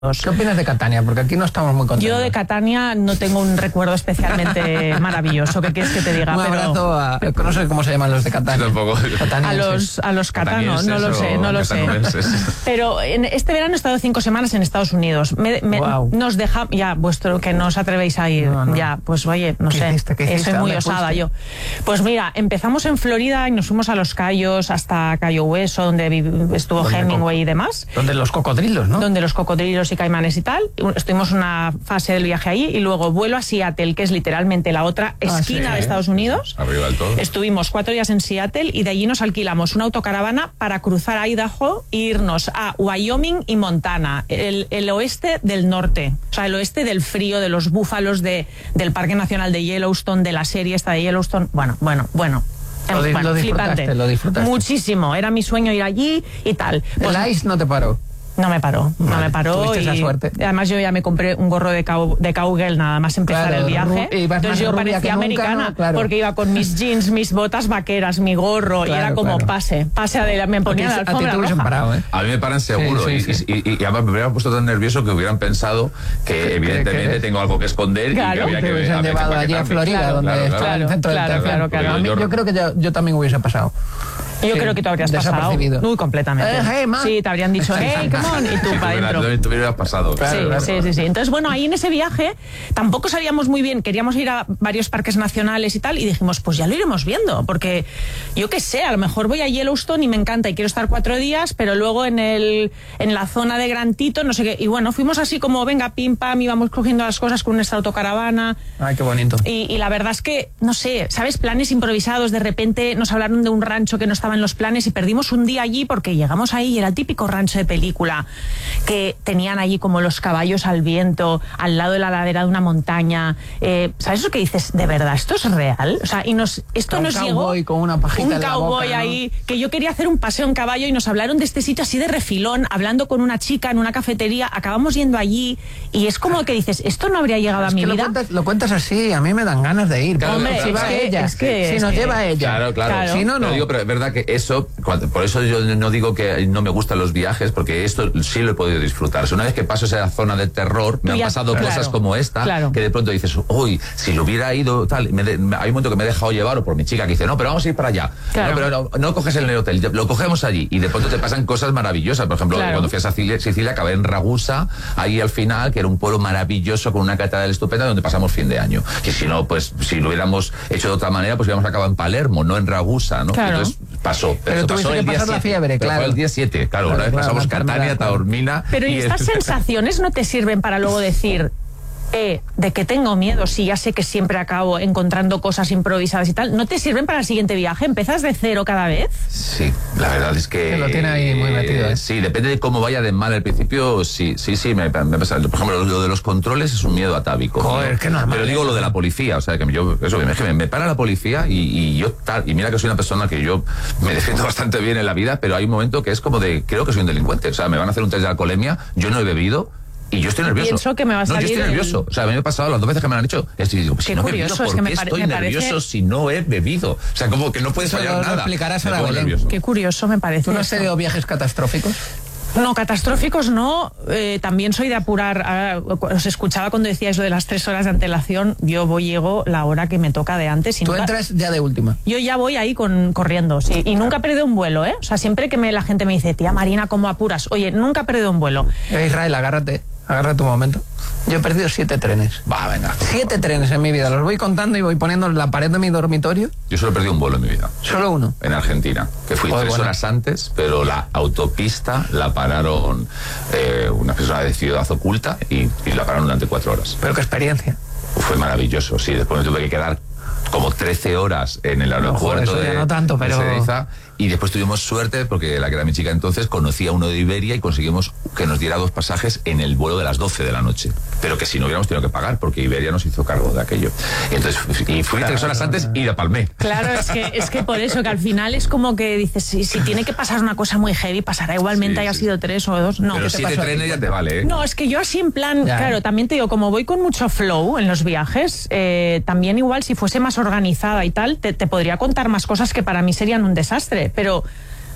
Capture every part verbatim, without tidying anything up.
¿Qué opinas de Catania? Porque aquí no estamos muy contentos. Yo de Catania no tengo un recuerdo especialmente maravilloso. ¿Qué quieres que te diga? Un abrazo a... No sé cómo se llaman los de Catania. Tampoco. A los, a los catanos, no lo sé, no lo sé. Pero en este verano he estado cinco semanas en Estados Unidos. Me, me, wow. Nos deja... Ya, vuestro, que no os atrevéis a ir. No, no. Ya, pues oye, no ¿Qué sé. Hiciste, ¿Qué hiciste? Soy muy osada fuiste? yo. Pues mira, empezamos en Florida y nos fuimos a Los Cayos, hasta Cayo Hueso, donde estuvo Hemingway y demás. Donde los cocodrilos, ¿no? Donde los cocodrilos y caimanes y tal. Estuvimos una fase del viaje ahí y luego vuelo a Seattle, que es literalmente la otra esquina ah, sí, de Estados Unidos. Arriba del todo. Estuvimos cuatro días en Seattle y de allí nos alquilamos una autocaravana para cruzar Idaho e irnos a Wyoming y Montana, el, el oeste del norte, o sea, el oeste del frío, de los búfalos, de, del Parque Nacional de Yellowstone, de la serie esta de Yellowstone. Bueno, bueno, bueno. Lo, di bueno, lo disfrutaste, flipante. Lo disfrutaste. Muchísimo, era mi sueño ir allí y tal. Pues, ¿el ice no te paró? No me paró, no vale, me paró. Y esa suerte. Además yo ya me compré un gorro de, cow, de cowgirl nada más empezar claro, el viaje. Entonces yo parecía americana, nunca, no, claro. Porque iba con mis jeans, mis botas vaqueras, mi gorro, claro, y era como claro. pase, pase adelante, me ponía la alfombra roja. Parado, ¿eh? A mí me paran seguro, sí, sí, sí. Y, y, y además me hubieran puesto tan nervioso que hubieran pensado que evidentemente que tengo algo que esconder claro. y que había que que... Se han llevado allí a Florida, claro, donde claro, está claro, el centro claro, del claro, claro, claro. Yo, yo creo que yo, yo también hubiese pasado. Yo sí, creo que tú habrías pasado. Muy completamente. Eh, hey, sí, te habrían dicho, hey, come on, y tú sí, para adentro. Tú hubieras pasado. Claro, sí, claro. sí, sí, sí. Entonces, bueno, ahí en ese viaje tampoco sabíamos muy bien, queríamos ir a varios parques nacionales y tal, y dijimos, pues ya lo iremos viendo, porque yo qué sé, a lo mejor voy a Yellowstone y me encanta y quiero estar cuatro días, pero luego en el en la zona de Gran Tito, no sé qué. Y bueno, fuimos así como, venga, pim, pam, íbamos cogiendo las cosas con nuestra autocaravana. Ay, qué bonito. Y, y la verdad es que, no sé, ¿sabes? Planes improvisados, de repente nos hablaron de un rancho que no estaba en los planes y perdimos un día allí porque llegamos ahí y era el típico rancho de película que tenían allí como los caballos al viento, al lado de la ladera de una montaña. Eh, ¿Sabes eso que dices? ¿De verdad esto es real? O sea, y nos, esto un nos llegó... con una pajita un en la cowboy boca, ¿no? ahí, que yo quería hacer un paseo en caballo y nos hablaron de este sitio así de refilón, hablando con una chica en una cafetería, acabamos yendo allí y es como que dices, esto no habría llegado es a mi que vida. Lo cuentas, lo cuentas así, a mí me dan ganas de ir. Claro, Hombre, claro, es claro. que, ella, es que, si nos es lleva que, ella. Claro, claro. claro. Si no, no. Pero digo, pero es verdad que eso, cuando, por eso yo no digo que no me gustan los viajes, porque esto sí lo he podido disfrutar. O sea, una vez que paso esa zona de terror, me han ya, pasado claro, cosas como esta, claro. que de pronto dices, uy, si lo hubiera ido tal, me de, hay un momento que me he dejado llevar, o por mi chica que dice, no, pero vamos a ir para allá. Claro. No, pero no, no coges en el hotel, lo cogemos allí, y de pronto te pasan cosas maravillosas. Por ejemplo, claro. cuando fui a Sicilia, Sicilia, acabé en Ragusa, ahí al final, que era un pueblo maravilloso con una catedral estupenda donde pasamos fin de año. Que si no, pues, si lo hubiéramos hecho de otra manera, pues hubiéramos acabado en Palermo, no en Ragusa, ¿no? Claro. Entonces pasó. Pero Eso tuviste pasó que el día pasar la siete, fiebre, pero claro. fue el día siete, claro, Claro, una vez claro, pasamos la Catania, enfermedad, Taormina. Pero ¿y estas sensaciones no te sirven para luego decir, eh, de que tengo miedo, si ya sé que siempre acabo encontrando cosas improvisadas y tal, ¿no te sirven para el siguiente viaje? ¿Empiezas de cero cada vez? Sí, la verdad es que... Que lo tiene ahí muy metido, ¿eh? Sí, depende de cómo vaya de mal al principio, sí, sí, sí, me, me pasa. Por ejemplo, lo de los controles es un miedo atávico. Joder, ¿no? qué normal. Pero digo lo de la policía, o sea, que yo, eso, que me, me para la policía y, y yo tal, y mira que soy una persona que yo me defiendo bastante bien en la vida, pero hay un momento que es como de, creo que soy un delincuente, o sea, me van a hacer un test de alcoholemia, yo no he bebido, y yo estoy nervioso. Pienso que me va a no, salir yo estoy nervioso. el... O sea, a mí me ha pasado las dos veces que me lo han hecho. Estoy, digo, pues, si no he bebido, ¿por es que qué me pare- estoy me nervioso parece... si no he bebido? O sea, como que no puedes fallar lo nada. explicarás a Me la pongo Belén. nervioso. Qué curioso me parece. ¿Tú no has esto. tenido viajes catastróficos? No, catastróficos no. Eh, también soy de apurar. Ahora, os escuchaba cuando decíais lo de las tres horas de antelación. Yo voy, llego la hora que me toca de antes. Y Tú nunca... entras ya de última. Yo ya voy ahí con, corriendo, sí. Y nunca he perdido un vuelo, ¿eh? O sea, siempre que me, la gente me dice, tía Marina, ¿cómo apuras? Oye, nunca he perdido un vuelo. Eh, Israel, agárrate. Agarra tu momento. Yo he perdido siete trenes. Va, venga. Siete trenes en mi vida. Los voy contando y voy poniendo en la pared de mi dormitorio. Yo solo he perdido un vuelo en mi vida. Solo uno. En Argentina, que fui Joder, tres bueno. horas antes, pero la autopista la pararon eh, una persona de ciudad oculta y, y la pararon durante cuatro horas. Pero qué experiencia. Fue maravilloso, sí. Después me tuve que quedar como trece horas en el aeropuerto eso de, ya no tanto, pero... de Ezeiza, y después tuvimos suerte porque la que era mi chica entonces conocía uno de Iberia y conseguimos que nos diera dos pasajes en el vuelo de las doce de la noche, pero que si no hubiéramos tenido que pagar porque Iberia nos hizo cargo de aquello. Y entonces y fui tres horas antes y la palmé. Claro, es que, es que por eso, que al final es como que dices, si, si tiene que pasar una cosa muy heavy, pasará igualmente, Sí, haya sí. sido tres o dos. No, Pero ¿qué te siete pasó? trenes ya te vale, ¿eh? No, es que yo así en plan, Ya. claro, también te digo, como voy con mucho flow en los viajes, eh, también igual si fuese más organizada y tal, te, te podría contar más cosas que para mí serían un desastre, pero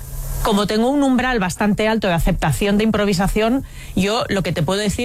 como tengo un umbral bastante alto de aceptación de improvisación, yo lo que te puedo decir